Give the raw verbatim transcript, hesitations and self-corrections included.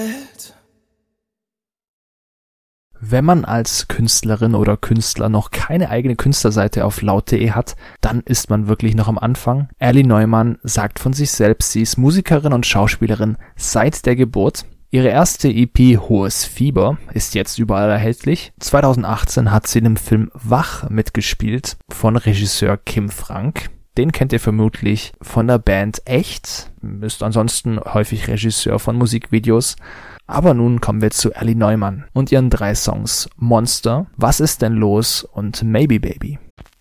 Wenn man als Künstlerin oder Künstler noch keine eigene Künstlerseite auf laut punkt de hat, dann ist man wirklich noch am Anfang. Ellie Neumann sagt von sich selbst, sie ist Musikerin und Schauspielerin seit der Geburt. Ihre erste E P Hohes Fieber ist jetzt überall erhältlich. zweitausendachtzehn hat sie in dem Film Wach mitgespielt von Regisseur Kim Frank. Den kennt ihr vermutlich von der Band Echt, ist ansonsten häufig Regisseur von Musikvideos. Aber nun kommen wir zu Ellie Neumann und ihren drei Songs Monster, Was ist denn los und Maybe Baby.